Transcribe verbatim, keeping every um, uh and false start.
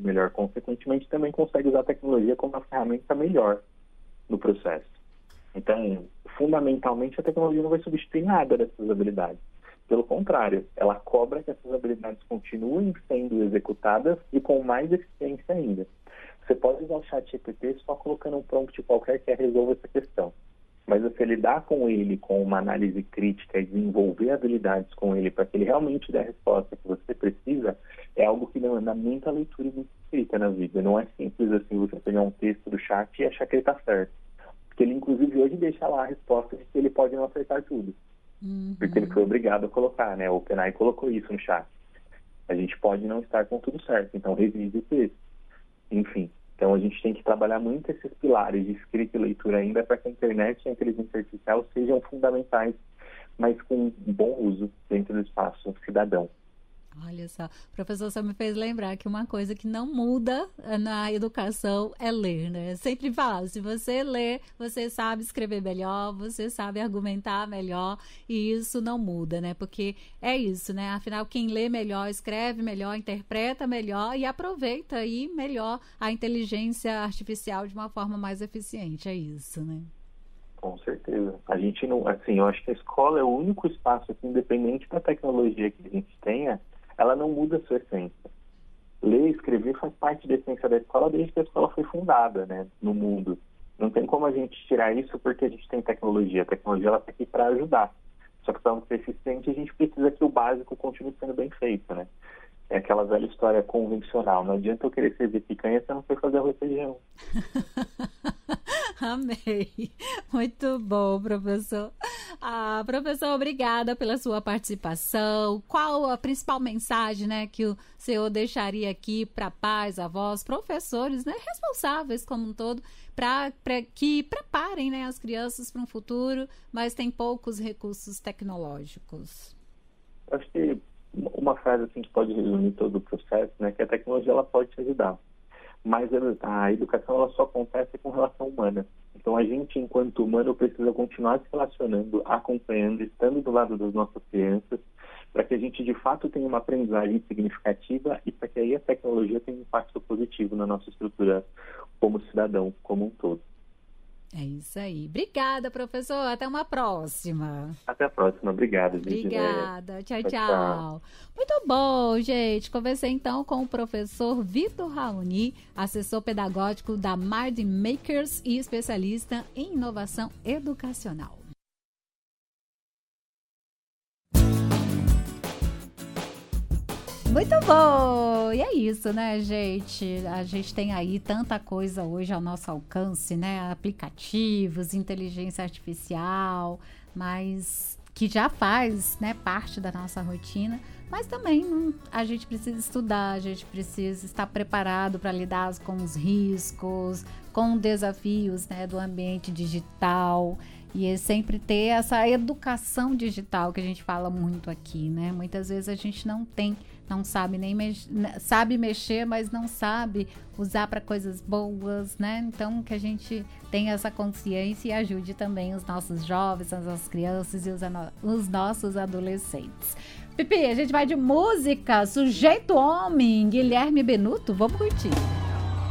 melhor, consequentemente também consegue usar a tecnologia como uma ferramenta melhor no processo. Então, fundamentalmente, a tecnologia não vai substituir nada dessas habilidades. Pelo contrário, ela cobra que essas habilidades continuem sendo executadas e com mais eficiência ainda. Você pode usar o chat G P T só colocando um prompt qualquer que resolva essa questão. Mas você lidar com ele com uma análise crítica e desenvolver habilidades com ele para que ele realmente dê a resposta que você precisa, é algo que demanda muita leitura e muita escrita na vida. Não é simples assim você pegar um texto do chat e achar que ele está certo. Porque ele, inclusive, hoje deixa lá a resposta de que ele pode não acertar tudo. Uhum. Porque ele foi obrigado a colocar, né? O OpenAI colocou isso no chat. A gente pode não estar com tudo certo, então revise o texto. Enfim, então a gente tem que trabalhar muito esses pilares de escrita e leitura ainda para que a internet e a inteligência artificial sejam fundamentais, mas com bom uso dentro do espaço cidadão. Olha só, professor, você me fez lembrar que uma coisa que não muda na educação é ler, né? Eu sempre falo, se você lê, você sabe escrever melhor, você sabe argumentar melhor, e isso não muda, né? Porque é isso, né? Afinal, quem lê melhor, escreve melhor, interpreta melhor e aproveita aí melhor a inteligência artificial de uma forma mais eficiente, é isso, né? Com certeza. A gente não, assim, eu acho que a escola é o único espaço, assim, independente da tecnologia que a gente tenha, ela não muda a sua essência. Ler e escrever faz parte da essência da escola desde que a escola foi fundada, né, no mundo. Não tem como a gente tirar isso porque a gente tem tecnologia. A tecnologia ela está aqui para ajudar. Só que para ser eficiente, a gente precisa que o básico continue sendo bem feito, né? É aquela velha história convencional. Não adianta eu querer servir picanha se eu não for fazer arroz e feijão. Amei. Muito bom, professor. Ah, professor, obrigada pela sua participação. Qual a principal mensagem, né, que o senhor deixaria aqui para pais, avós, professores, né, responsáveis como um todo, para que preparem, né, as crianças para um futuro, mas tem poucos recursos tecnológicos? Acho que uma frase assim que pode resumir todo o processo, né, que a tecnologia ela pode te ajudar. Mas a educação ela só acontece com relação humana. Então a gente, enquanto humano, precisa continuar se relacionando, acompanhando, estando do lado das nossas crianças, para que a gente de fato tenha uma aprendizagem significativa e para que aí a tecnologia tenha um impacto positivo na nossa estrutura como cidadão, como um todo. É isso aí. Obrigada, professor. Até uma próxima. Até a próxima. Obrigado. Obrigada. Tchau, tchau, tchau. Muito bom, gente. Conversei então com o professor Vitor Raoni, assessor pedagógico da Mind Makers e especialista em inovação educacional. Muito bom! E é isso, né, gente? A gente tem aí tanta coisa hoje ao nosso alcance, né? Aplicativos, inteligência artificial, mas que já faz, né, parte da nossa rotina. Mas também hum, a gente precisa estudar, a gente precisa estar preparado para lidar com os riscos, com desafios, né, do ambiente digital. E é sempre ter essa educação digital que a gente fala muito aqui, né? Muitas vezes a gente não tem, não sabe nem mex- sabe mexer, mas não sabe usar para coisas boas, né? Então que a gente tenha essa consciência e ajude também os nossos jovens, as nossas crianças e os, os nossos adolescentes. Pipi, a gente vai de música, Sujeito Homem, Guilherme Benuto, vamos curtir.